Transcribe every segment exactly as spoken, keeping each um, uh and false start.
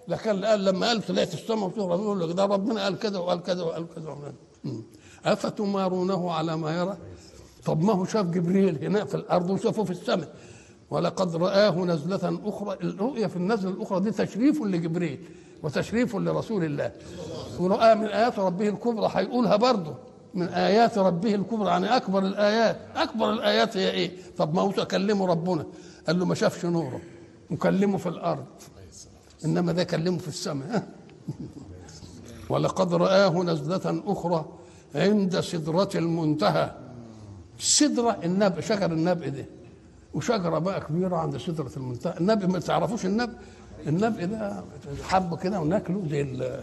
لكن قال لما قال طلعت السماء يقول لك ده ربنا قال كذا وقال كذا وقال كذا. افتمارونه على ما يرى. طب ما هو شاف جبريل هنا في الارض وشافه في السماء. ولقد رآه نزلة أخرى. الرؤية في النزلة الأخرى دي تشريف لجبريل وتشريف لرسول الله. ورآه من آيات ربه الكبرى، هيقولها برضه من آيات ربه الكبرى، يعني أكبر الآيات. أكبر الآيات هي إيه؟ طب ما هو كلمه ربنا، قال له ما شافش نوره وكلمه في الأرض، إنما ده كلمه في السماء. ولقد رآه نزلة أخرى عند سدرة المنتهى. السدرة النبأ، شجر النبأ ده، وشجره بقى كبيره عند سدره المنتهى. النبأ ما تعرفوش النبأ؟ النبأ ده حبه كده وناكله زي ال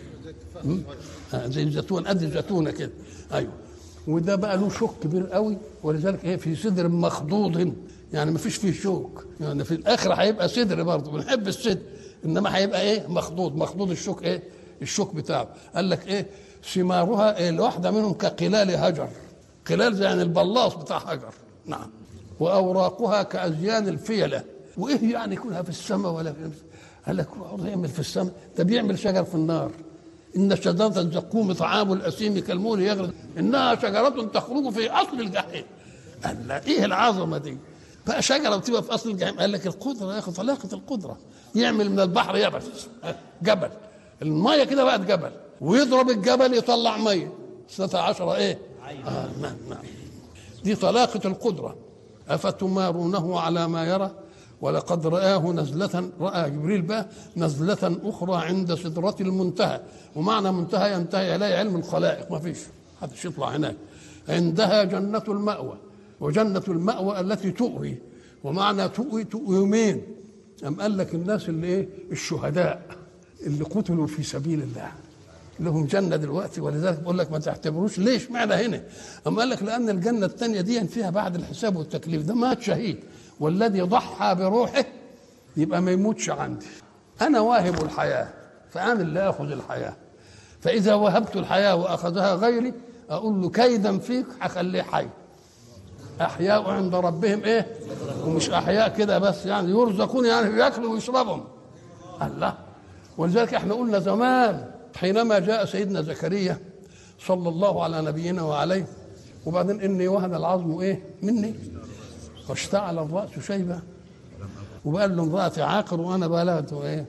زي الزيتون، قد الزيتونه كده. ايوه. وده بقى له شوك كبير قوي، ولذلك ايه في سدر مخضوض، يعني ما فيش فيه شوك، يعني في الاخر هيبقى سدر برضه، بنحب السدر، انما هيبقى ايه مخضوض. مخضوض الشوك ايه؟ الشوك بتاعه. قال لك ايه ثمارها إيه؟ الواحده منهم كقلال هجر. قلال زي يعني البلاص بتاع هجر. نعم. واوراقها كازيان الفيله. وايه يعني يكونها في السماء ولا في؟ قال لك يعمل في السماء، ده بيعمل شجر في النار. ان شجره الزقوم طعام الاثيم كالمول يغرد انها شجره تخرج في اصل الجحيم. قال لا ايه العظمه دي؟ بقى شجره بتبقى في اصل الجحيم. قال لك القدره يا اخي، طلاقه القدره. يعمل من البحر يبس جبل، الميه كده بقت جبل، ويضرب الجبل يطلع ميه اثنتا عشرة ايه؟ آه نعم نعم. دي طلاقه القدره. افتمارونه على ما يرى. ولقد رآه نزلة، رأى جبريل بقى نزلة أخرى عند سدرة المنتهى. ومعنى منتهى ينتهي إليه علم الخلائق، ما فيش حدش يطلع هناك. عندها جنة المأوى، وجنة المأوى التي تؤوي. ومعنى تؤوي تؤوي يومين. أم قال لك الناس اللي إيه الشهداء اللي قتلوا في سبيل الله لهم جنة دلوقتي، ولذلك بقول لك ما تعتبروش ليش معنى هنا. أم قال لك لأن الجنة الثانية دي فيها بعد الحساب والتكليف، ده مات شهيد، والذي ضحى بروحه يبقى ما يموتش عندي. أنا واهب الحياة، فأنا اللي آخذ الحياة. فإذا وهبت الحياة وأخذها غيري أقول له كيدا فيك هخليه حي. أحياء عند ربهم إيه؟ ومش أحياء كده بس، يعني يرزقون يعني يأكلوا ويشربهم. الله. ولذلك احنا قلنا زمان حينما جاء سيدنا زكريا صلى الله على نبينا وعليه، وبعدين إني وهن العظم إيه مني واشتعل الرأس شيبة، وقال له امرأتي عاقر وأنا بلغت إيه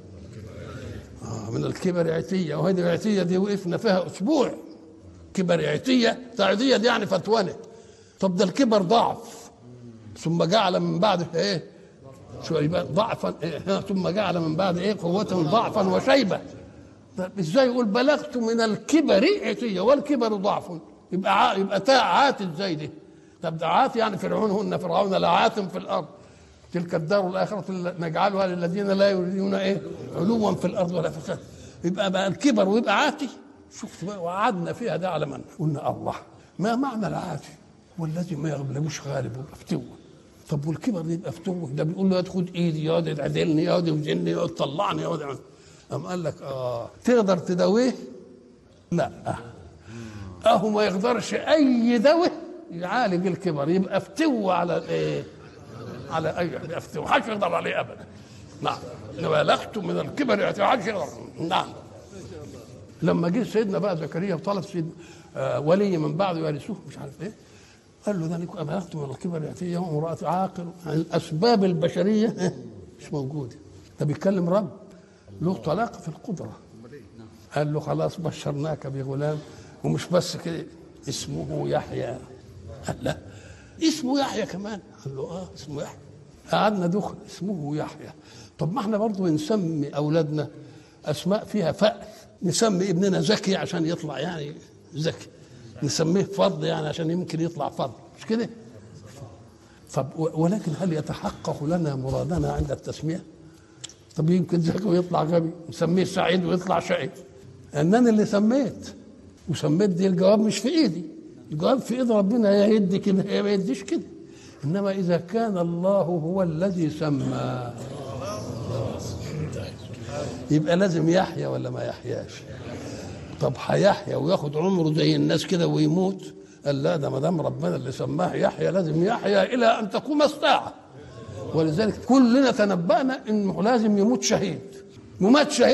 آه من الكبر عتية. وهذه العتية دي وقفنا فيها أسبوع. كبر عتية، عتية دي يعني فتوانة. طب ده الكبر ضعف، ثم جعل من بعد إيه شيبة ضعفا إيه؟ ثم جعل من بعد إيه قوة ضعفا وشيبة. إزاي يقول بلغت من الكبر عتية والكبر ضعف؟ يبقى ع... يبقى تاء عاتت زي دي. طب ده عات يعني فرعون، هن فرعون لعات في الارض. تلك الدار الاخره نجعلها للذين لا يريدون ايه علوا في الارض ولا فساد. يبقى بقى الكبر ويبقى عاتي. شفت بقى وقعدنا فيها ده على من قلنا الله ما معنى العاتي؟ والذي ما يغلبوش غالب يبقى فتوه. طب والكبر يبقى فتوه؟ ده بيقول له خد ايدي يقعد يعدلني يقعد يوزني يقعد يطلعني يقعد. قام قال لك اه تقدر تداويه؟ لا اهو ما يقدرش اي دواء يعالج الكبر، يبقى فتوى على الايه؟ على اي فتوى، محدش يقدر عليه ابدا. نعم. بلغت من الكبر يعني محدش يقدر. نعم. لما جه سيدنا بقى زكريا وطلب سيد آه ولي من بعده يرثوه مش عارف ايه، قال له ذلك بلغت من الكبر ياتي وامرأتي عاقر. يعني الاسباب البشريه مش موجوده. ده بيتكلم رب له طلاقه في القدره. قال له خلاص بشرناك بغلام، ومش بس كده اسمه يحيى. قال لا اسمه يحيى كمان؟ قال له اه اسمه يحيى. قعدنا دخل اسمه يحيى. طب ما احنا برضه نسمي اولادنا اسماء فيها فأل. نسمي ابننا زكي عشان يطلع يعني زكي، نسميه فضل يعني عشان يمكن يطلع فضل، مش كده؟ طب ولكن هل يتحقق لنا مرادنا عند التسميه؟ طب يمكن زكي ويطلع غبي، نسميه سعيد ويطلع شقي. انني اللي سميت وسميت دي، الجواب مش في ايدي، الجواب في ايد ربنا. يا يدي كده يا ما يديش كده. انما اذا كان الله هو الذي سمى يبقى لازم يحيى ولا ما يحياش؟ طب هيحيى وياخد عمره زي الناس كده ويموت؟ قال لا، ده ما دام ربنا اللي سماه يحيى لازم يحيى الى ان تقوم الساعه. ولذلك كلنا تنبأنا انه لازم يموت شهيد، ومات شهيد